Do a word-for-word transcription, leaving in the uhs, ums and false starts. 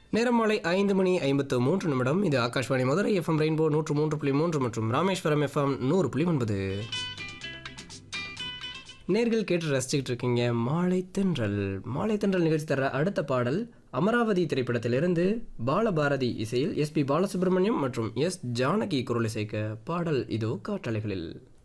நேரம் மாலை ஐந்து மணி ஐம்பத்து மூன்று நிமிடம். இது ஆகாஷ்வாணி மதுரை எஃப்எம் ரெயின்போ நூற்று மூன்று புள்ளி மூன்று மற்றும் ராமேஸ்வரம் எஃப்எம் நூறு புள்ளி ஒன்பது. நேர்கள் கேட்டு ரசிச்சுக்கிட்டு இருக்கீங்க மாலை தென்றல். மாலை தென்றல் நிகழ்ச்சி தர அடுத்த பாடல் அமராவதி திரைப்படத்திலிருந்து பாலபாரதி இசையில் எஸ் பி பாலசுப்ரமணியம் மற்றும் எஸ் ஜானகி குரல் இசைக்க பாடல் இதோ காற்றலைகளில்.